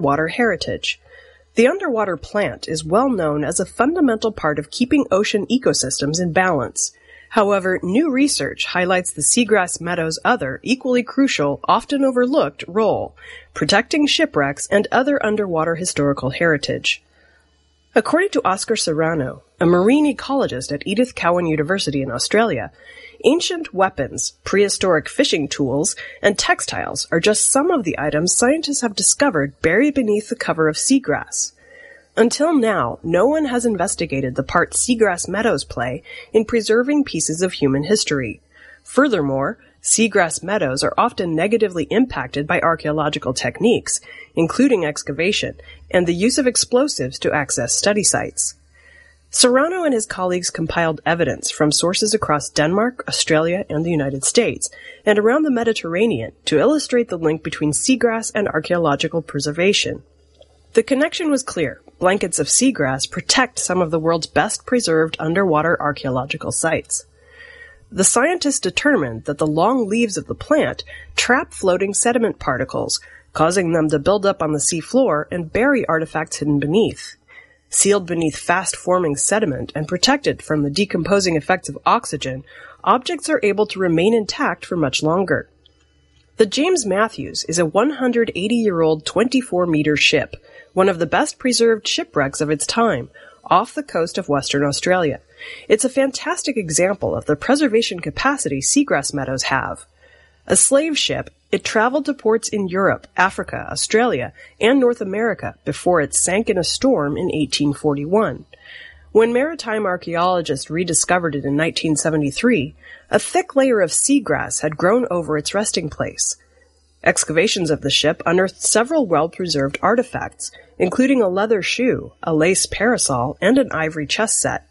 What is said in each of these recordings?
water heritage. The underwater plant is well known as a fundamental part of keeping ocean ecosystems in balance. However, new research highlights the seagrass meadow's other, equally crucial, often overlooked role, protecting shipwrecks and other underwater historical heritage. According to Oscar Serrano, a marine ecologist at Edith Cowan University in Australia, ancient weapons, prehistoric fishing tools, and textiles are just some of the items scientists have discovered buried beneath the cover of seagrass. Until now, no one has investigated the part seagrass meadows play in preserving pieces of human history. Furthermore, seagrass meadows are often negatively impacted by archaeological techniques, including excavation and the use of explosives to access study sites. Serrano and his colleagues compiled evidence from sources across Denmark, Australia, and the United States, and around the Mediterranean to illustrate the link between seagrass and archaeological preservation. The connection was clear. Blankets of seagrass protect some of the world's best preserved underwater archaeological sites. The scientists determined that the long leaves of the plant trap floating sediment particles, causing them to build up on the seafloor and bury artifacts hidden beneath. Sealed beneath fast-forming sediment and protected from the decomposing effects of oxygen, objects are able to remain intact for much longer. The James Matthews is a 180-year-old 24-meter ship, one of the best-preserved shipwrecks of its time, off the coast of Western Australia. It's a fantastic example of the preservation capacity seagrass meadows have. A slave ship, it traveled to ports in Europe, Africa, Australia, and North America before it sank in a storm in 1841. When maritime archaeologists rediscovered it in 1973, a thick layer of seagrass had grown over its resting place. Excavations of the ship unearthed several well-preserved artifacts, including a leather shoe, a lace parasol, and an ivory chess set.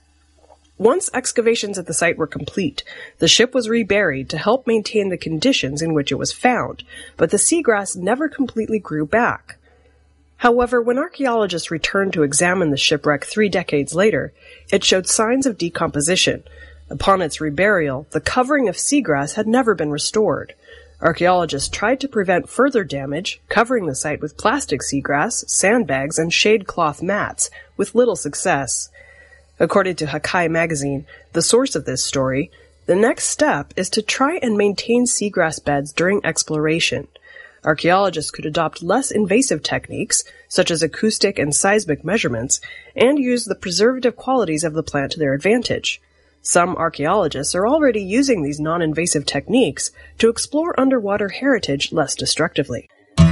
Once excavations at the site were complete, the ship was reburied to help maintain the conditions in which it was found, but the seagrass never completely grew back. However, when archaeologists returned to examine the shipwreck 3 decades later, it showed signs of decomposition. Upon its reburial, the covering of seagrass had never been restored. Archaeologists tried to prevent further damage, covering the site with plastic seagrass, sandbags, and shade cloth mats, with little success. According to Hakai magazine, the source of this story, the next step is to try and maintain seagrass beds during exploration. Archaeologists could adopt less invasive techniques, such as acoustic and seismic measurements, and use the preservative qualities of the plant to their advantage. Some archaeologists are already using these non-invasive techniques to explore underwater heritage less destructively.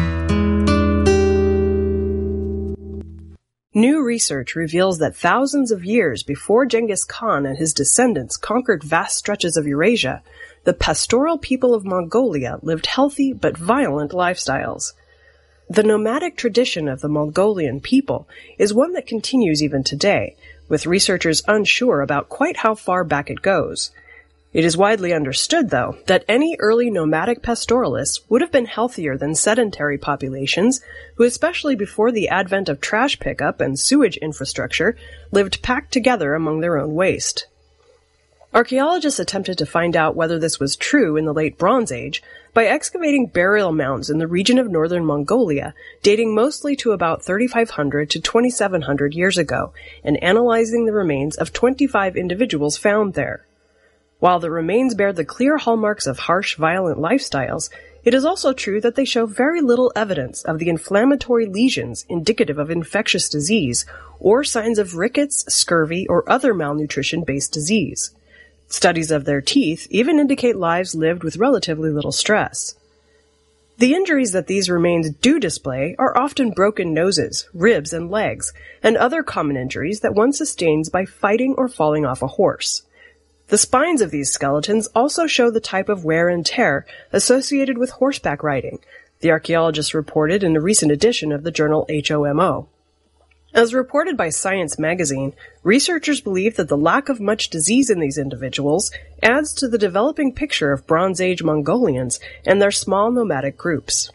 New research reveals that thousands of years before Genghis Khan and his descendants conquered vast stretches of Eurasia, the pastoral people of Mongolia lived healthy but violent lifestyles. The nomadic tradition of the Mongolian people is one that continues even today, with researchers unsure about quite how far back it goes. It is widely understood, though, that any early nomadic pastoralists would have been healthier than sedentary populations who, especially before the advent of trash pickup and sewage infrastructure, lived packed together among their own waste. Archaeologists attempted to find out whether this was true in the late Bronze Age by excavating burial mounds in the region of northern Mongolia, dating mostly to about 3,500 to 2,700 years ago, and analyzing the remains of 25 individuals found there. While the remains bear the clear hallmarks of harsh, violent lifestyles, it is also true that they show very little evidence of the inflammatory lesions indicative of infectious disease, or signs of rickets, scurvy, or other malnutrition-based disease. Studies of their teeth even indicate lives lived with relatively little stress. The injuries that these remains do display are often broken noses, ribs, and legs, and other common injuries that one sustains by fighting or falling off a horse. The spines of these skeletons also show the type of wear and tear associated with horseback riding, the archaeologists reported in a recent edition of the journal HOMO. As reported by Science magazine, researchers believe that the lack of much disease in these individuals adds to the developing picture of Bronze Age Mongolians and their small nomadic groups.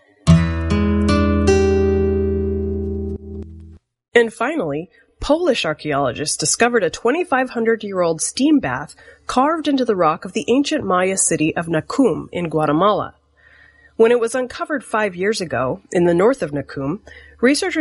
And finally, Polish archaeologists discovered a 2,500-year-old steam bath carved into the rock of the ancient Maya city of Nakum in Guatemala. When it was uncovered 5 years ago in the north of Nakum, researchers